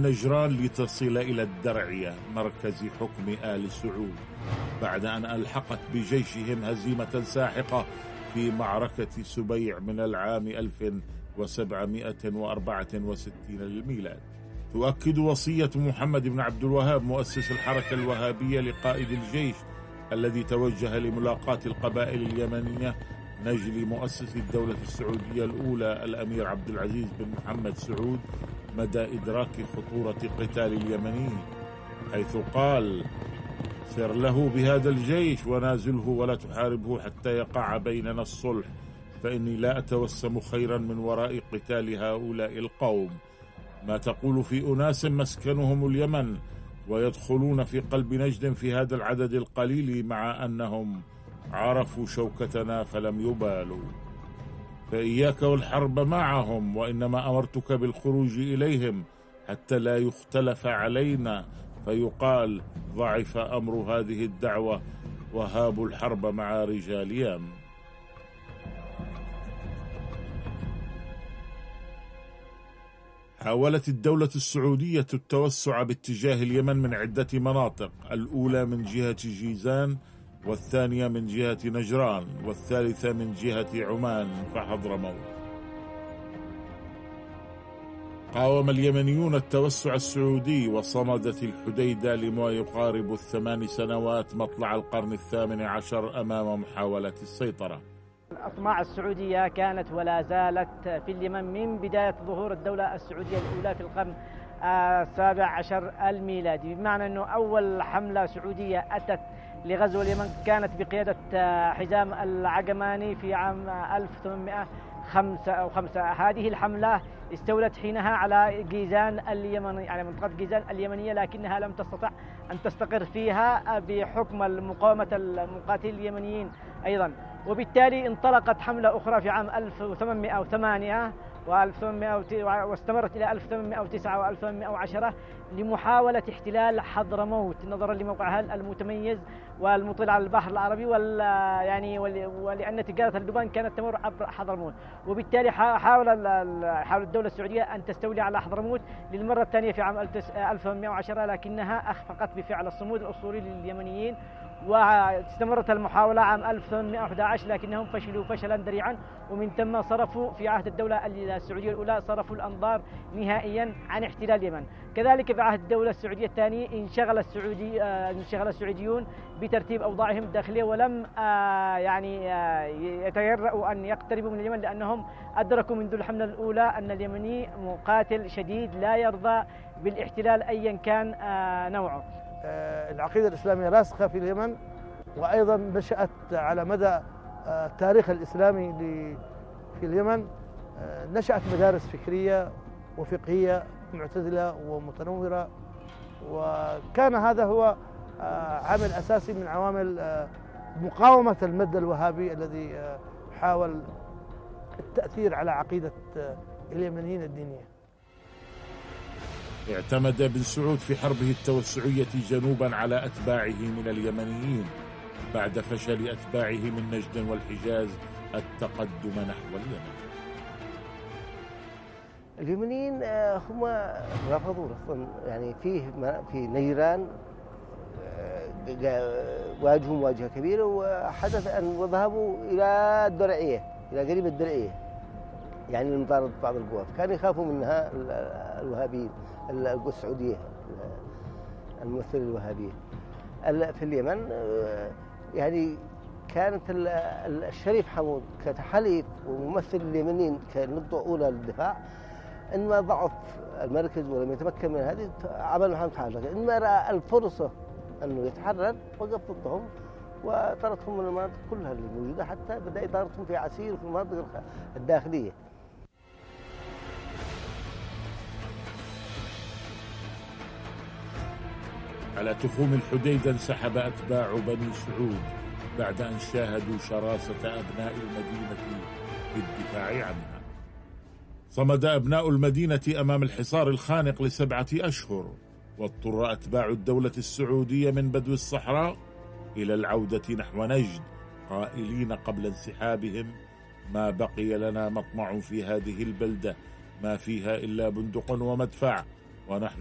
نجران لتصل إلى الدرعية مركز حكم آل سعود، بعد أن ألحقت بجيشهم هزيمة ساحقة في معركة سبيع من العام 1764 للميلاد. تؤكد وصية محمد بن عبد الوهاب مؤسس الحركة الوهابية لقائد الجيش الذي توجه لملاقاة القبائل اليمنية نجل مؤسس الدولة السعودية الأولى الأمير عبد العزيز بن محمد سعود مدى إدراك خطورة قتال اليمنيين، حيث قال: سر له بهذا الجيش ونازله ولا تحاربه حتى يقع بيننا الصلح، فإني لا أتوسم خيرا من وراء قتال هؤلاء القوم. ما تقول في أناس مسكنهم اليمن ويدخلون في قلب نجد في هذا العدد القليل مع أنهم عرفوا شوكتنا فلم يبالوا، فإياك والحرب معهم، وإنما أمرتك بالخروج إليهم حتى لا يختلف علينا فيقال ضعف أمر هذه الدعوة وهابوا الحرب مع رجال يم. حاولت الدولة السعودية التوسع باتجاه اليمن من عدة مناطق، الأولى من جهة جيزان، والثانية من جهة نجران، والثالثة من جهة عمان فحضرموت. قاوم اليمنيون التوسع السعودي، وصمدت الحديدة لما يقارب 8 سنوات مطلع القرن ال18 أمام محاولة السيطرة. الأطماع السعودية كانت ولا زالت في اليمن من بداية ظهور الدولة السعودية الأولى في القرن ال17 الميلادي، بمعنى أنه أول حملة سعودية أتت لغزو اليمن كانت بقيادة حزام العقماني في عام 1805. هذه الحملة استولت حينها على جيزان اليمنية، على منطقة جيزان اليمنية، لكنها لم تستطع أن تستقر فيها بحكم المقاومة المقاتلين اليمنيين أيضا، وبالتالي انطلقت حملة أخرى في عام 1808 واستمرت إلى 1809 و1810 لمحاولة احتلال حضرموت نظرا لموقعها المتميز والمطل على البحر العربي ولأن تجارة اللبان كانت تمر عبر حضرموت، وبالتالي حاولت الدولة السعودية أن تستولي على حضرموت للمرة الثانية في عام 1810، لكنها أخفقت بفعل الصمود الأسطوري لليمنيين، واستمرت المحاولة عام 1811 لكنهم فشلوا فشلا ذريعا، ومن ثم صرفوا في عهد الدولة السعودية الأولى صرفوا الأنظار نهائيا عن احتلال اليمن. كذلك في عهد الدولة السعودية الثانية انشغل السعوديون بترتيب أوضاعهم الداخلية، ولم يتجرؤوا أن يقتربوا من اليمن، لأنهم أدركوا منذ الحملة الأولى أن اليمني مقاتل شديد لا يرضى بالاحتلال أيا كان نوعه. العقيدة الإسلامية راسخة في اليمن، وأيضا نشأت على مدى التاريخ الإسلامي في اليمن، نشأت مدارس فكرية وفقهية معتدلة ومتنورة، وكان هذا هو عامل أساسي من عوامل مقاومة المد الوهابي الذي حاول التأثير على عقيدة اليمنيين الدينية. اعتمد بن سعود في حربه التوسعية جنوبا على أتباعه من اليمنيين بعد فشل أتباعه من نجد والحجاز التقدم نحو اليمن. اليمنيين هم رفضوا رفضا، يعني في نيران واجهوا مواجهة كبيرة، وحدث أن ذهبوا إلى الدرعية، إلى قريب الدرعية، يعني لمطاردة بعض القوى، فكانوا يخافوا منها الوهابيين القوى السعودية الممثلة الوهابية في اليمن. يعني كانت الشريف حمود كتحالف وممثل اليمنيين كنقطة أولى للدفاع، إنما ضعف المركز ولم يتمكن من هذه عمل محمد حاجة، إنما رأى الفرصة أنه يتحرر وقف ضدهم وطردهم من المناطق كلها اللي موجودة، حتى بدأ إدارتهم في عسير وفي المناطق الداخلية. على تخوم الحديدة انسحب أتباع بني سعود بعد أن شاهدوا شراسة أبناء المدينة في الدفاع عنها. صمد أبناء المدينة أمام الحصار الخانق ل7 أشهر، واضطر أتباع الدولة السعودية من بدو الصحراء إلى العودة نحو نجد، قائلين قبل انسحابهم: ما بقي لنا مطمع في هذه البلدة، ما فيها إلا بندق ومدفع، ونحن